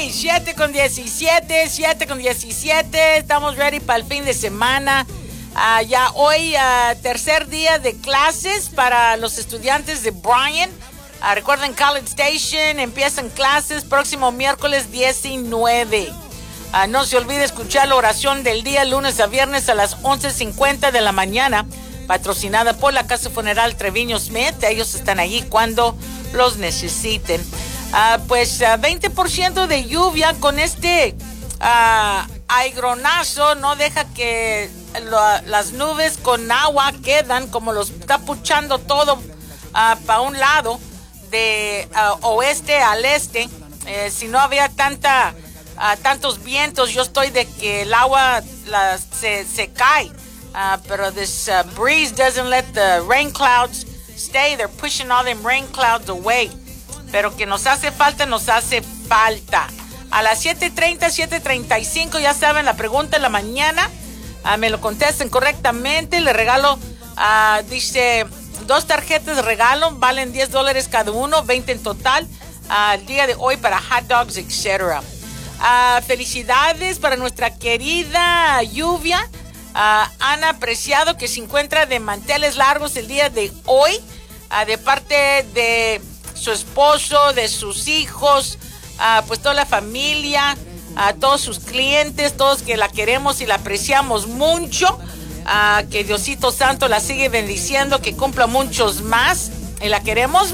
Hey, 7:17, 7:17. Estamos ready para el fin de semana. Ya hoy, tercer día de clases para los estudiantes de Bryan. Recuerden, College Station empiezan clases próximo miércoles 19. No se olvide escuchar la oración del día lunes a viernes a las 11:50 de la mañana, patrocinada por la Casa Funeral Treviño Smith. Ellos están allí cuando los necesiten. 20% de lluvia con este aigronazo no deja que las nubes con agua quedan como los está puchando todo para un lado de oeste al este. Si no había tantos vientos, yo estoy de que el agua se cae, pero this breeze doesn't let the rain clouds stay. They're pushing all them rain clouds away. Pero que nos hace falta. A las 7:30, 7:35, ya saben, la pregunta de la mañana. Me lo contesten correctamente. Le regalo, dice, 2 tarjetas de regalo, valen $10 cada uno, 20 en total, el día de hoy para hot dogs, etc. Felicidades para nuestra querida Lluvia, Ana Preciado, que se encuentra de manteles largos el día de hoy, de parte de su esposo, de sus hijos, pues toda la familia, todos sus clientes, todos que la queremos y la apreciamos mucho. Que Diosito Santo la sigue bendiciendo, que cumpla muchos más, y la queremos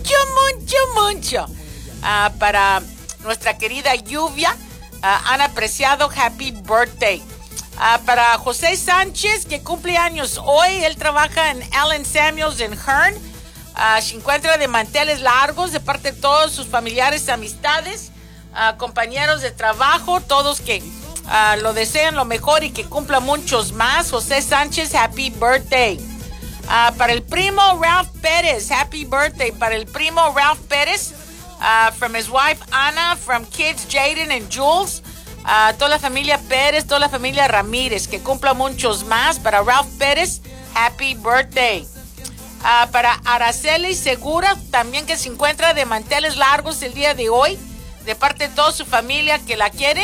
mucho. Para nuestra querida Lluvia, Ana Preciado, happy birthday. Para José Sánchez, que cumple años hoy, él trabaja en Allen Samuels en Hearn. Se encuentra de manteles largos de parte de todos sus familiares, amistades, compañeros de trabajo, todos que lo desean lo mejor y que cumpla muchos más. José Sánchez, happy birthday. Para el primo Ralph Pérez, happy birthday. Para el primo Ralph Pérez, from his wife Ana, from kids Jaden and Jules, toda la familia Pérez, toda la familia Ramírez, que cumpla muchos más. Para Ralph Pérez, happy birthday. Para Araceli Segura, también que se encuentra de manteles largos el día de hoy, de parte de toda su familia, que la quieren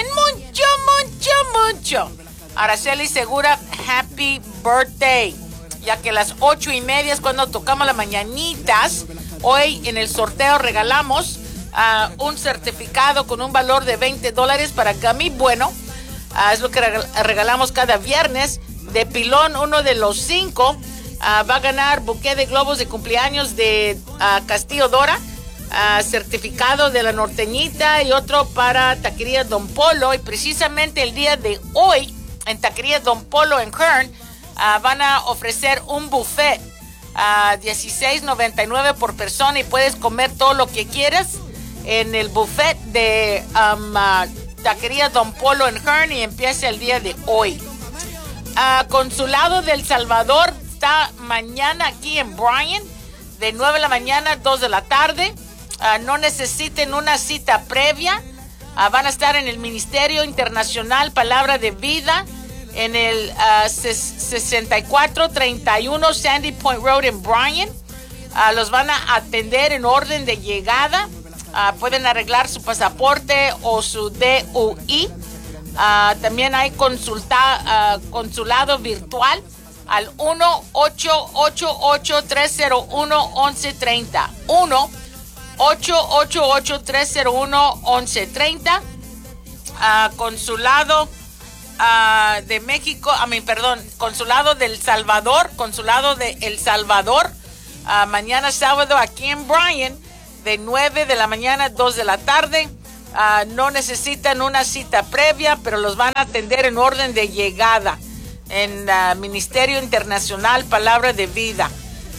mucho. Araceli Segura, happy birthday. Ya que a las 8:30 es cuando tocamos las mañanitas. Hoy en el sorteo regalamos un certificado con un valor de $20 para Gummy Bueno. Es lo que regalamos cada viernes. De pilón, uno de los 5 va a ganar buqué de globos de cumpleaños de Castillo Dora, certificado de la Norteñita, y otro para Taquería Don Polo. Y precisamente el día de hoy en Taquería Don Polo en Kern van a ofrecer un buffet $16.99 por persona, y puedes comer todo lo que quieras en el buffet de Taquería Don Polo en Kern, y empieza el día de hoy. Consulado del Salvador está mañana aquí en Bryan, de 9 de la mañana a 2 de la tarde. No necesiten una cita previa. Van a estar en el Ministerio Internacional Palabra de Vida, en el 6431 Sandy Point Road en Bryan. Los van a atender en orden de llegada. Pueden arreglar su pasaporte o su DUI. También hay consulado virtual al 1-888-301-1130. 1-888-301-1130. Consulado de México, Consulado del Salvador, Consulado de El Salvador, mañana sábado aquí en Bryan, de 9 de la mañana a 2 de la tarde. No necesitan una cita previa, pero los van a atender en orden de llegada en Ministerio Internacional Palabra de Vida.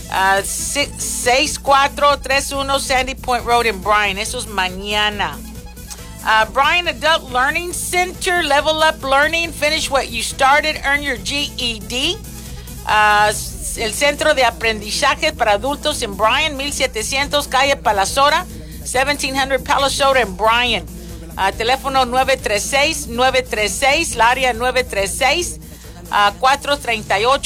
6431 Sandy Point Road en Bryan. Eso es mañana. Bryan Adult Learning Center, Level Up Learning, finish what you started, earn your GED. El centro de aprendizaje para adultos en Bryan, 1700 calle Palazora, 1700 Palazora en Bryan. Teléfono 936, el área 936 438